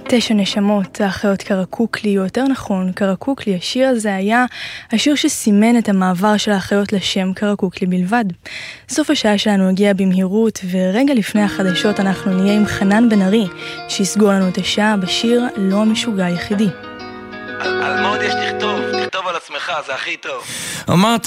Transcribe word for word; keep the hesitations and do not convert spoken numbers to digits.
תשע נשמות, האחיות קרקוקלי, או יותר נכון, קרקוקלי, השיר הזה היה השיר שסימן את המעבר של האחיות לשם קרקוקלי בלבד. סוף השעה שלנו הגיע במהירות, ורגע לפני החדשות אנחנו נהיה עם חנן בן ארי, שיסגור לנו את השעה בשיר לא המשוגע היחידי. על מה עוד יש לכתוב? תכתוב על עצמך, זה הכי טוב. אמרת